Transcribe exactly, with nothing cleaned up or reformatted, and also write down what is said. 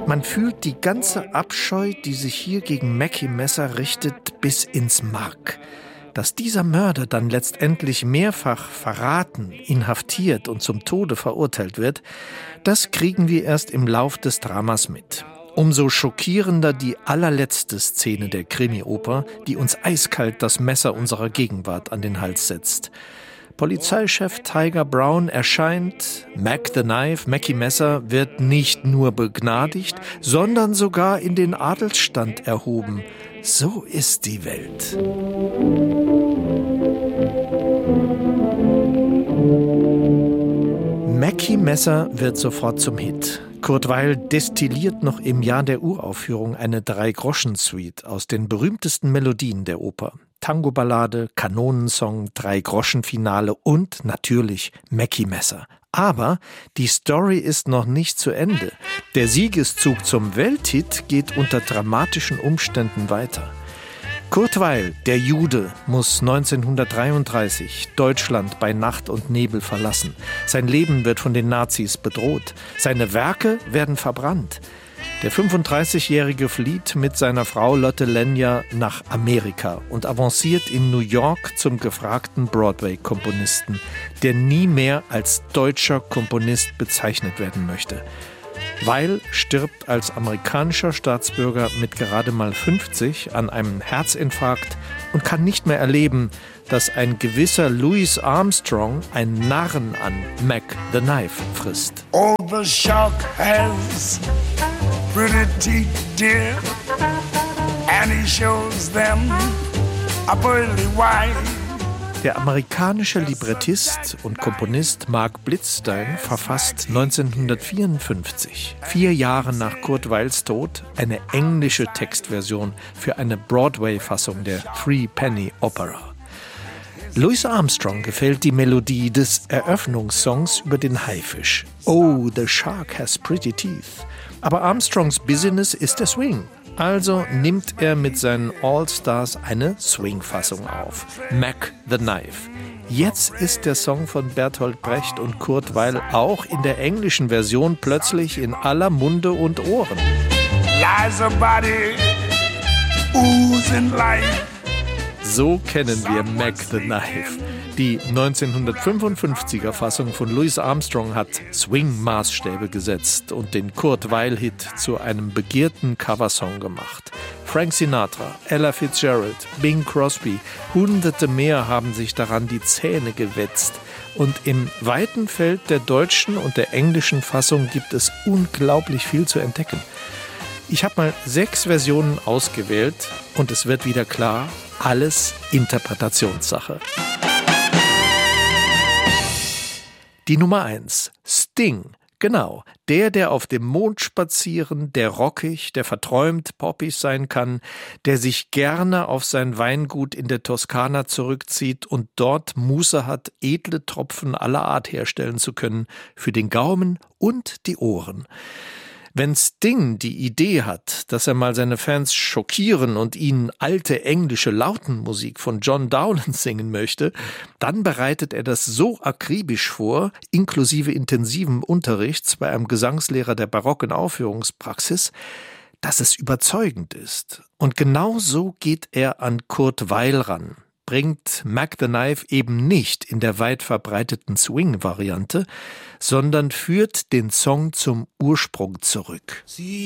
Man fühlt die ganze Abscheu, die sich hier gegen Mackie Messer richtet, bis ins Mark. Dass dieser Mörder dann letztendlich mehrfach verraten, inhaftiert und zum Tode verurteilt wird, das kriegen wir erst im Lauf des Dramas mit. Umso schockierender die allerletzte Szene der Krimi-Oper, die uns eiskalt das Messer unserer Gegenwart an den Hals setzt. Polizeichef Tiger Brown erscheint, Mac the Knife, Mackie Messer, wird nicht nur begnadigt, sondern sogar in den Adelsstand erhoben. So ist die Welt. Mackie Messer wird sofort zum Hit. Kurt Weill destilliert noch im Jahr der Uraufführung eine Drei-Groschen-Suite aus den berühmtesten Melodien der Oper. Tango-Ballade, Kanonensong, Drei-Groschen-Finale und natürlich Mackie Messer. Aber die Story ist noch nicht zu Ende. Der Siegeszug zum Welthit geht unter dramatischen Umständen weiter. Kurt Weill, der Jude, muss neunzehnhundertdreiunddreißig Deutschland bei Nacht und Nebel verlassen. Sein Leben wird von den Nazis bedroht. Seine Werke werden verbrannt. Der fünfunddreißigjährige flieht mit seiner Frau Lotte Lenya nach Amerika und avanciert in New York zum gefragten Broadway-Komponisten, der nie mehr als deutscher Komponist bezeichnet werden möchte. Weill stirbt als amerikanischer Staatsbürger mit gerade mal fünfzig an einem Herzinfarkt und kann nicht mehr erleben, dass ein gewisser Louis Armstrong einen Narren an Mac the Knife frisst. Oh, the shark has pretty teeth, dear, and he shows them a pearly white. Der amerikanische Librettist und Komponist Mark Blitzstein verfasst neunzehnhundertvierundfünfzig, vier Jahre nach Kurt Weils Tod, eine englische Textversion für eine Broadway-Fassung der Three Penny Opera. Louis Armstrong gefällt die Melodie des Eröffnungssongs über den Haifisch. Oh, the shark has pretty teeth. Aber Armstrongs Business ist der Swing. Also nimmt er mit seinen All-Stars eine Swing-Fassung auf. Mac the Knife. Jetzt ist der Song von Bertolt Brecht und Kurt Weill auch in der englischen Version plötzlich in aller Munde und Ohren. Lies a body, oozing life. So kennen wir Mac the Knife. Die neunzehnhundertfünfundfünfziger Fassung von Louis Armstrong hat Swing-Maßstäbe gesetzt und den Kurt-Weill-Hit zu einem begehrten Coversong gemacht. Frank Sinatra, Ella Fitzgerald, Bing Crosby, hunderte mehr haben sich daran die Zähne gewetzt. Und im weiten Feld der deutschen und der englischen Fassung gibt es unglaublich viel zu entdecken. Ich habe mal sechs Versionen ausgewählt und es wird wieder klar, alles Interpretationssache. Die Nummer eins, Sting. Genau, der, der auf dem Mond spazieren, der rockig, der verträumt poppig sein kann, der sich gerne auf sein Weingut in der Toskana zurückzieht und dort Muße hat, edle Tropfen aller Art herstellen zu können, für den Gaumen und die Ohren. Wenn Sting die Idee hat, dass er mal seine Fans schockieren und ihnen alte englische Lautenmusik von John Dowland singen möchte, dann bereitet er das so akribisch vor, inklusive intensivem Unterrichts bei einem Gesangslehrer der barocken Aufführungspraxis, dass es überzeugend ist. Und genau so geht er an Kurt Weill ran. Bringt Mac the Knife eben nicht in der weit verbreiteten Swing-Variante, sondern führt den Song zum Ursprung zurück. Sie